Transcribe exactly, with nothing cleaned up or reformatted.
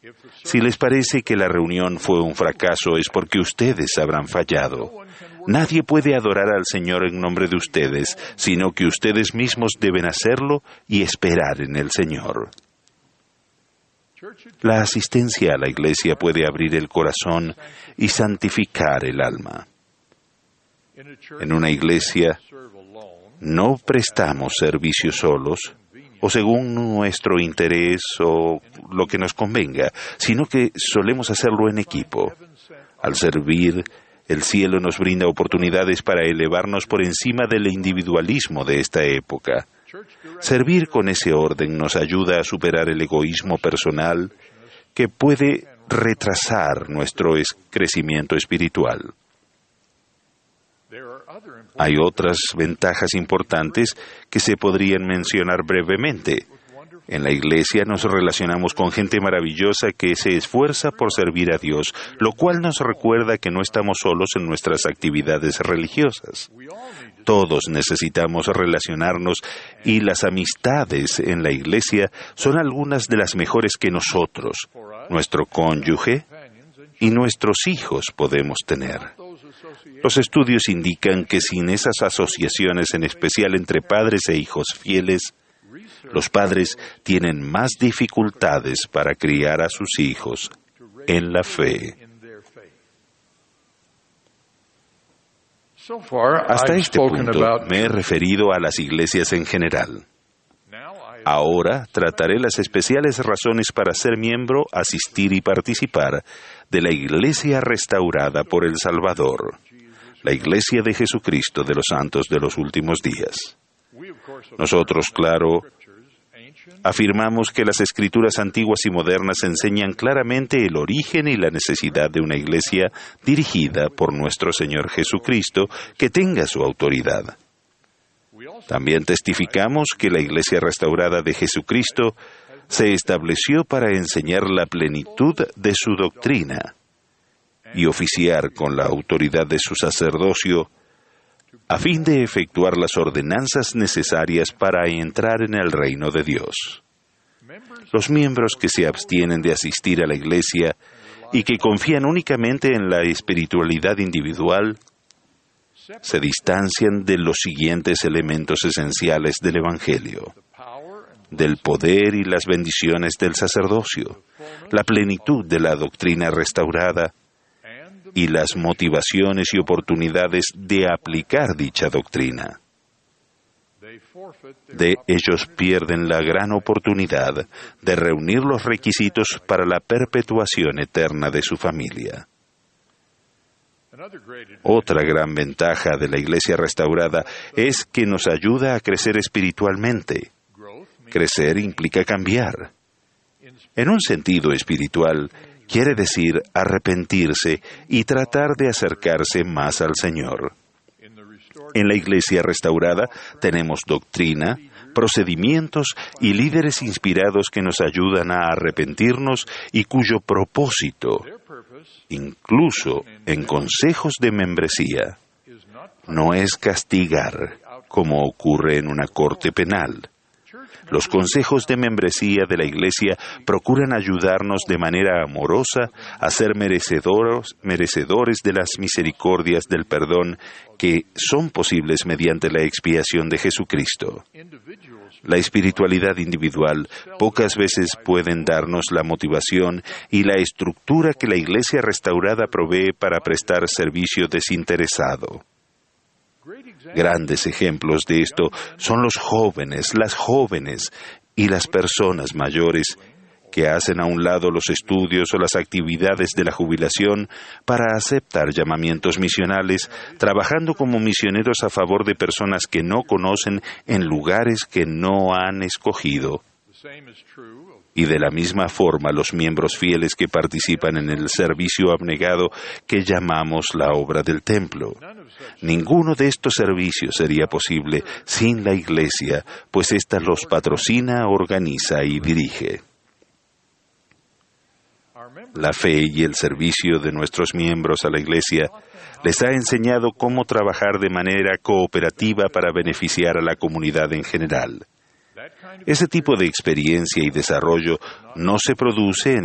Si les parece que la reunión fue un fracaso, es porque ustedes habrán fallado. Nadie puede adorar al Señor en nombre de ustedes, sino que ustedes mismos deben hacerlo y esperar en el Señor. La asistencia a la iglesia puede abrir el corazón y santificar el alma. En una iglesia no prestamos servicio solos o según nuestro interés o lo que nos convenga, sino que solemos hacerlo en equipo. Al servir, el cielo nos brinda oportunidades para elevarnos por encima del individualismo de esta época. Servir con ese orden nos ayuda a superar el egoísmo personal que puede retrasar nuestro crecimiento espiritual. Hay otras ventajas importantes que se podrían mencionar brevemente. En la iglesia nos relacionamos con gente maravillosa que se esfuerza por servir a Dios, lo cual nos recuerda que no estamos solos en nuestras actividades religiosas. Todos necesitamos relacionarnos y las amistades en la iglesia son algunas de las mejores que nosotros, nuestro cónyuge y nuestros hijos podemos tener. Los estudios indican que sin esas asociaciones, en especial entre padres e hijos fieles, los padres tienen más dificultades para criar a sus hijos en la fe. Hasta este punto me he referido a las iglesias en general. Ahora trataré las especiales razones para ser miembro, asistir y participar de la Iglesia restaurada por el Salvador, la Iglesia de Jesucristo de los Santos de los Últimos Días. Nosotros, claro, afirmamos que las escrituras antiguas y modernas enseñan claramente el origen y la necesidad de una iglesia dirigida por nuestro Señor Jesucristo que tenga su autoridad. También testificamos que la Iglesia restaurada de Jesucristo se estableció para enseñar la plenitud de su doctrina y oficiar con la autoridad de su sacerdocio a fin de efectuar las ordenanzas necesarias para entrar en el reino de Dios. Los miembros que se abstienen de asistir a la iglesia y que confían únicamente en la espiritualidad individual se distancian de los siguientes elementos esenciales del Evangelio: del poder y las bendiciones del sacerdocio, la plenitud de la doctrina restaurada y las motivaciones y oportunidades de aplicar dicha doctrina. De ellos pierden la gran oportunidad de reunir los requisitos para la perpetuación eterna de su familia. Otra gran ventaja de la Iglesia restaurada es que nos ayuda a crecer espiritualmente. Crecer implica cambiar. En un sentido espiritual, quiere decir arrepentirse y tratar de acercarse más al Señor. En la Iglesia restaurada tenemos doctrina, procedimientos y líderes inspirados que nos ayudan a arrepentirnos y cuyo propósito, incluso en consejos de membresía, no es castigar, como ocurre en una corte penal. Los consejos de membresía de la Iglesia procuran ayudarnos de manera amorosa a ser merecedores, merecedores de las misericordias del perdón que son posibles mediante la expiación de Jesucristo. La espiritualidad individual pocas veces pueden darnos la motivación y la estructura que la Iglesia restaurada provee para prestar servicio desinteresado. Grandes ejemplos de esto son los jóvenes, las jóvenes y las personas mayores que hacen a un lado los estudios o las actividades de la jubilación para aceptar llamamientos misionales, trabajando como misioneros a favor de personas que no conocen en lugares que no han escogido. Y de la misma forma los miembros fieles que participan en el servicio abnegado que llamamos la obra del templo. Ninguno de estos servicios sería posible sin la Iglesia, pues ésta los patrocina, organiza y dirige. La fe y el servicio de nuestros miembros a la Iglesia les ha enseñado cómo trabajar de manera cooperativa para beneficiar a la comunidad en general. Ese tipo de experiencia y desarrollo no se produce en